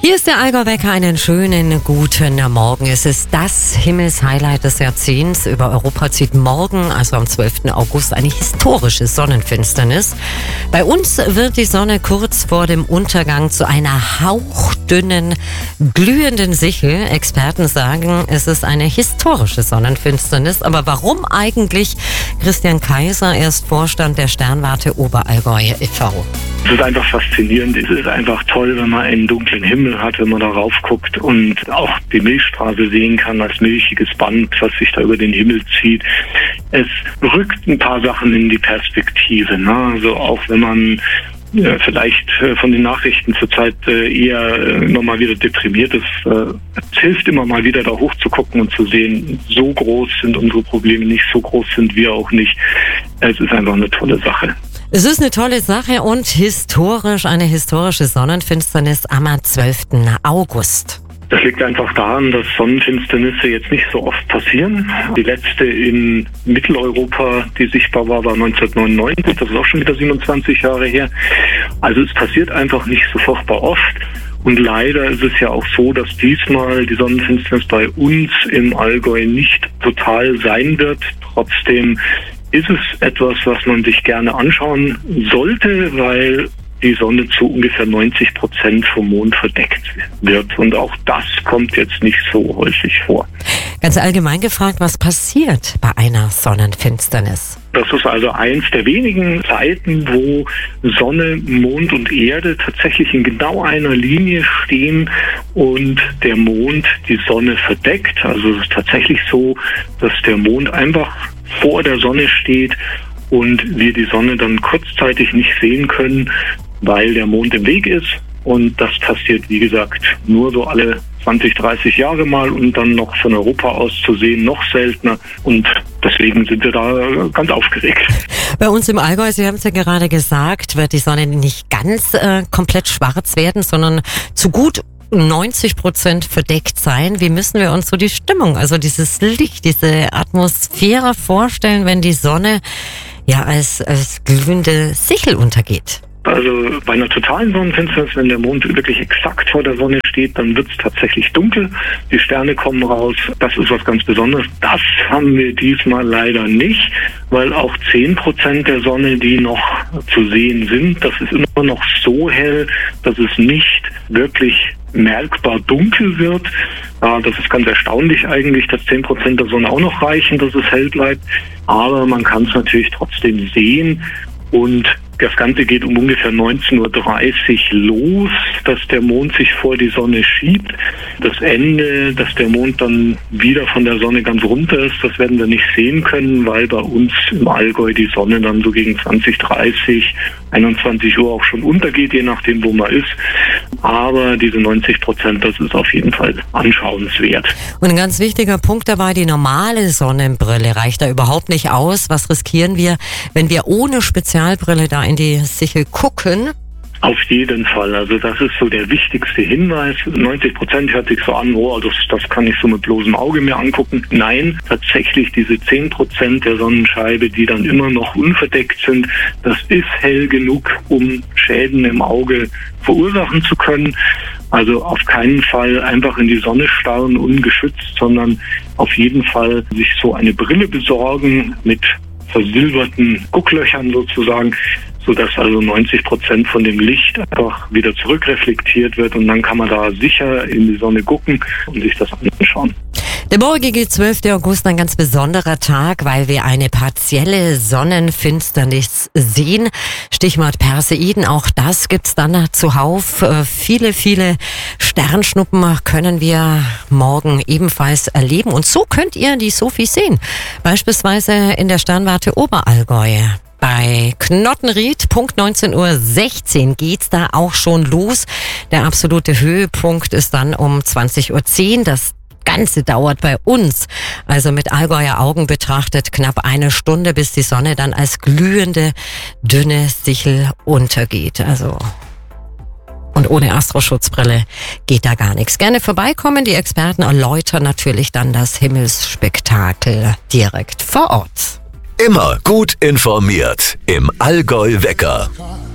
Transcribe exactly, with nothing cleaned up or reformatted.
Hier ist der Allgäu-Wecker, einen schönen guten Morgen. Es ist das Himmelshighlight des Jahrzehnts. Über Europa zieht morgen, also am zwölften August, eine historische Sonnenfinsternis. Bei uns wird die Sonne kurz vor dem Untergang zu einer hauchdünnen, glühenden Sichel. Experten sagen, es ist eine historische Sonnenfinsternis. Aber warum eigentlich? Christian Kaiser, er ist Vorstand der Sternwarte Oberallgäu e V Es ist einfach faszinierend. Es ist einfach toll, wenn man einen dunklen Himmel hat, wenn man darauf guckt und auch die Milchstraße sehen kann als milchiges Band, was sich da über den Himmel zieht. Es rückt ein paar Sachen in die Perspektive, ne? Also auch wenn man ja, vielleicht von den Nachrichten zurzeit eher nochmal wieder deprimiert ist. Es hilft immer mal wieder da hoch zu gucken und zu sehen, so groß sind unsere Probleme nicht, so groß sind wir auch nicht. Es ist einfach eine tolle Sache. Es ist eine tolle Sache und historisch, eine historische Sonnenfinsternis am zwölften August. Das liegt einfach daran, dass Sonnenfinsternisse jetzt nicht so oft passieren. Die letzte in Mitteleuropa, die sichtbar war, war neunzehnhundertneunundneunzig. Das ist auch schon wieder siebenundzwanzig Jahre her. Also es passiert einfach nicht so furchtbar oft. Und leider ist es ja auch so, dass diesmal die Sonnenfinsternis bei uns im Allgäu nicht total sein wird. Trotzdem ist es etwas, was man sich gerne anschauen sollte, weil die Sonne zu ungefähr neunzig Prozent vom Mond verdeckt wird. Und auch das kommt jetzt nicht so häufig vor. Ganz allgemein gefragt, was passiert bei einer Sonnenfinsternis? Das ist also eins der wenigen Zeiten, wo Sonne, Mond und Erde tatsächlich in genau einer Linie stehen und der Mond die Sonne verdeckt. Also es ist tatsächlich so, dass der Mond einfach vor der Sonne steht und wir die Sonne dann kurzzeitig nicht sehen können, weil der Mond im Weg ist. Und das passiert, wie gesagt, nur so alle zwanzig, dreißig Jahre mal und dann noch von Europa aus zu sehen, noch seltener. Und deswegen sind wir da ganz aufgeregt. Bei uns im Allgäu, Sie haben es ja gerade gesagt, wird die Sonne nicht ganz äh, komplett schwarz werden, sondern zu gut neunzig Prozent verdeckt sein. Wie müssen wir uns so die Stimmung, also dieses Licht, diese Atmosphäre vorstellen, wenn die Sonne ja als, als glühende Sichel untergeht? Also bei einer totalen Sonnenfinsternis, wenn der Mond wirklich exakt vor der Sonne steht, dann wird es tatsächlich dunkel. Die Sterne kommen raus. Das ist was ganz Besonderes. Das haben wir diesmal leider nicht, weil auch zehn Prozent der Sonne, die noch zu sehen sind, das ist immer noch so hell, dass es nicht wirklich merkbar dunkel wird. Das ist ganz erstaunlich eigentlich, dass zehn Prozent der Sonne auch noch reichen, dass es hell bleibt. Aber man kann es natürlich trotzdem sehen und das Ganze geht um ungefähr neunzehn Uhr dreißig los, dass der Mond sich vor die Sonne schiebt. Das Ende, dass der Mond dann wieder von der Sonne ganz runter ist, das werden wir nicht sehen können, weil bei uns im Allgäu die Sonne dann so gegen zwanzig, dreißig, einundzwanzig Uhr auch schon untergeht, je nachdem, wo man ist. Aber diese neunzig Prozent, das ist auf jeden Fall anschauenswert. Und ein ganz wichtiger Punkt dabei, die normale Sonnenbrille reicht da überhaupt nicht aus. Was riskieren wir, wenn wir ohne Spezialbrille da in die Sichel gucken? Auf jeden Fall. Also das ist so der wichtigste Hinweis. neunzig Prozent hört sich so an, oh, das, das kann ich so mit bloßem Auge mir angucken. Nein, tatsächlich diese zehn Prozent der Sonnenscheibe, die dann immer noch unverdeckt sind, das ist hell genug, um Schäden im Auge verursachen zu können. Also auf keinen Fall einfach in die Sonne starren, ungeschützt, sondern auf jeden Fall sich so eine Brille besorgen mit versilberten Gucklöchern sozusagen, sodass also neunzig Prozent von dem Licht einfach wieder zurückreflektiert wird und dann kann man da sicher in die Sonne gucken und sich das anschauen. Der morgige zwölfte August, ein ganz besonderer Tag, weil wir eine partielle Sonnenfinsternis sehen. Stichwort Perseiden, auch das gibt's dann zuhauf. Viele, viele Sternschnuppen können wir morgen ebenfalls erleben. Und so könnt ihr die Sophie sehen, beispielsweise in der Sternwarte Oberallgäu. Bei Knottenried, Punkt neunzehn Uhr sechzehn geht's da auch schon los. Der absolute Höhepunkt ist dann um zwanzig Uhr zehn. Das Ganze dauert bei uns, also mit Allgäuer Augen betrachtet, knapp eine Stunde, bis die Sonne dann als glühende, dünne Sichel untergeht. Also und ohne Astroschutzbrille geht da gar nichts. Gerne vorbeikommen, die Experten erläutern natürlich dann das Himmelsspektakel direkt vor Ort. Immer gut informiert im Allgäu-Wecker.